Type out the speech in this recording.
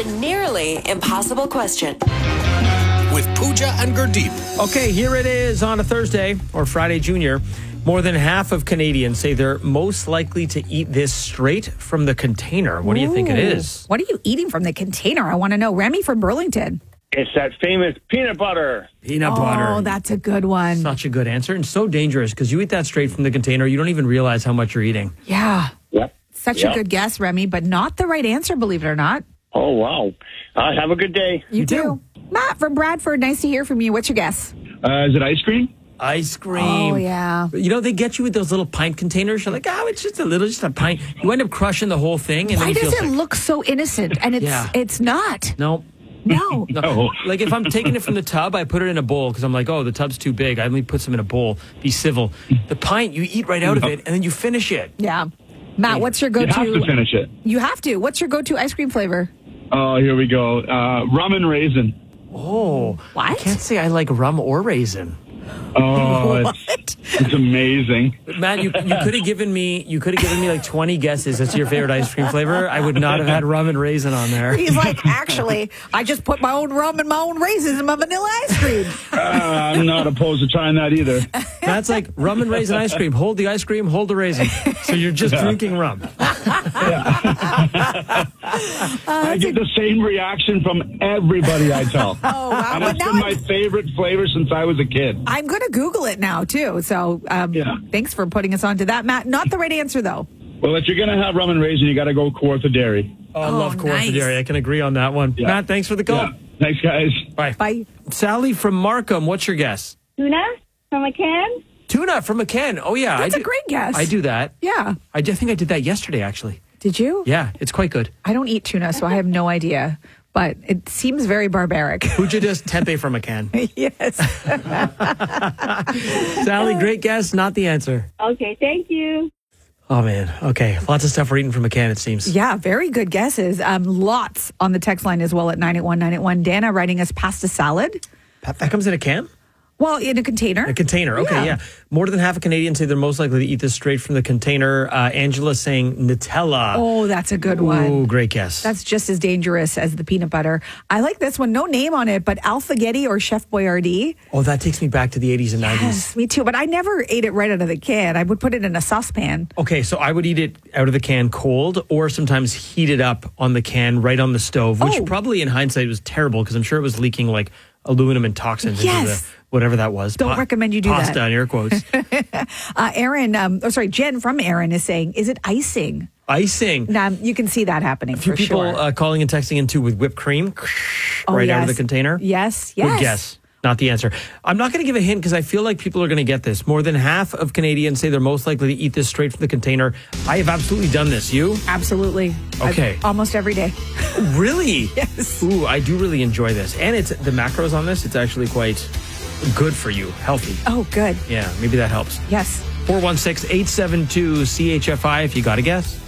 nearly impossible question. With Pooja and Gurdeep. Okay, here it is on a Thursday or Friday Junior. More than half of Canadians say they're most likely to eat this straight from the container. What do you think it is? What are you eating from the container? I want to know. Remy from Burlington. It's that famous peanut butter. Peanut butter. Oh, that's a good one. Such a good answer and so dangerous because you eat that straight from the container. You don't even realize how much you're eating. Yeah. Yep. Such a good guess, Remy, but not the right answer, believe it or not. Oh, wow. Have a good day. You too. Matt from Bradford, nice to hear from you. What's your guess? Is it ice cream? Ice cream. Oh, yeah. You know, they get you with those little pint containers. You're like, it's just a pint. You end up crushing the whole thing. And Why then you does feel it sick. look so innocent? And it's not. No. No. No. Like if I'm taking it from the tub, I put it in a bowl because I'm like, the tub's too big. I only put some in a bowl. Be civil. The pint, you eat right out of it and then you finish it. Yeah. Matt, what's your go-to? You have to finish it. You have to. What's your go-to ice cream flavor? Oh, here we go. Rum and raisin. Oh. What? I can't say I like rum or raisin. Oh, it's amazing. Matt, you could have given me like 20 guesses as to your favorite ice cream flavor. I would not have had rum and raisin on there. He's like, actually, I just put my own rum and my own raisins in my vanilla ice cream. I'm not opposed to trying that either. That's like rum and raisin ice cream. Hold the ice cream, hold the raisin. So you're just drinking rum. I get the same reaction from everybody I tell. Oh, wow. And it's been my favorite flavor since I was a kid. I'm going to Google it now, too. So thanks for putting us on to that, Matt. Not the right answer, though. Well, if you're going to have rum and raisin, you got to go Kawartha Dairy. Oh, I love Kawartha nice. Dairy. I can agree on that one. Yeah. Matt, thanks for the call. Yeah. Thanks, guys. Bye. Bye. Sally from Markham, what's your guess? Tuna from a can? Tuna from McCann. Oh, yeah. That's a great guess. I do that. Yeah. I think I did that yesterday, actually. Did you? Yeah, it's quite good. I don't eat tuna, so I have no idea. But it seems very barbaric. Puja just tempeh from a can. Yes. Sally, great guess, not the answer. Okay, thank you. Oh, man. Okay. Lots of stuff we're eating from a can, it seems. Yeah, very good guesses. Lots on the text line as well at 981-981. Dana writing us pasta salad. That comes in a can? Well, in a container. A container. Okay, yeah. More than half of Canadians say they're most likely to eat this straight from the container. Angela saying Nutella. Oh, that's a good one. Oh, great guess. That's just as dangerous as the peanut butter. I like this one. No name on it, but Alphagetti or Chef Boyardee. Oh, that takes me back to the 80s and 90s. Yes, me too. But I never ate it right out of the can. I would put it in a saucepan. Okay, so I would eat it out of the can cold or sometimes heat it up on the can right on the stove, which probably in hindsight was terrible because I'm sure it was leaking like aluminum and toxins into the whatever that was. Don't recommend you do pasta, that. in air quotes. Jen from Aaron is saying, is it icing? Icing. Now, you can see that happening A few for people sure. calling and texting in too with whipped cream right out of the container. Yes. Good guess. Not the answer. I'm not going to give a hint because I feel like people are going to get this. More than half of Canadians say they're most likely to eat this straight from the container. I have absolutely done this. You? Absolutely. Okay. Almost every day. Really? Yes. Ooh, I do really enjoy this. And it's the macros on this, it's actually quite good for you. Healthy. Oh, good. Yeah, maybe that helps. Yes. 416-872-CHFI if you got a guess.